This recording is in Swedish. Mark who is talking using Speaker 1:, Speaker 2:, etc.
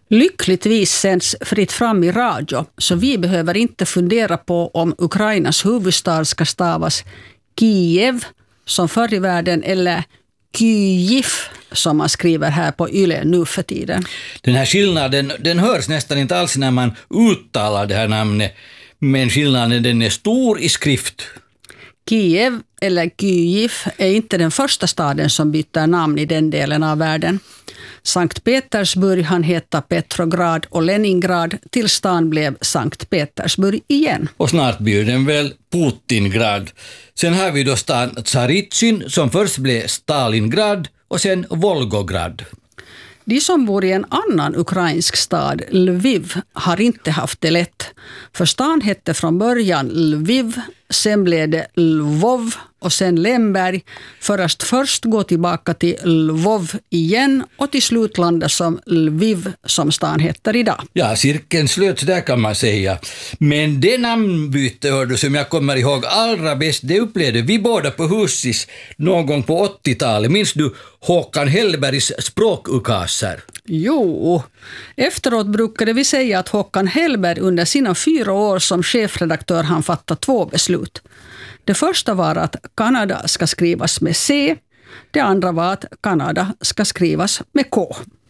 Speaker 1: Lyckligtvis sänds Fritt fram i radio, så vi behöver inte fundera på om Ukrainas huvudstad ska stavas Kiev som förr i världen eller Kyiv som man skriver här på Yle nu för tiden.
Speaker 2: Den här skillnaden den hörs nästan inte alls när man uttalar det här namnet, men skillnaden den är stor i skrift.
Speaker 1: Kiev eller Kyiv är inte den första staden som byter namn i den delen av världen. Sankt Petersburg han hette Petrograd och Leningrad till stan blev Sankt Petersburg igen.
Speaker 2: Och snart blir den väl Putingrad. Sen har vi då stan Tsaritsyn som först blev Stalingrad och sen Volgograd.
Speaker 1: De som bor i en annan ukrainsk stad, Lviv, har inte haft det lätt. För stan hette från början Lviv, sen blev det Lvov och sen Lemberg, för att först gå tillbaka till Lvov igen och till slut landa som Lviv som stan heter idag.
Speaker 2: Ja, cirkeln slöts där kan man säga. Men det namnbyte som jag kommer ihåg allra bäst, det upplevde vi båda på Husis någon gång på 80-talet. Minns du Håkan Hellbergs språkukaser?
Speaker 1: Jo, efteråt brukade vi säga att Håkan Hellberg under sina 4 år som chefredaktör han fattade 2 beslut. Det första var att Kanada ska skrivas med C, det andra var att Kanada ska skrivas med K.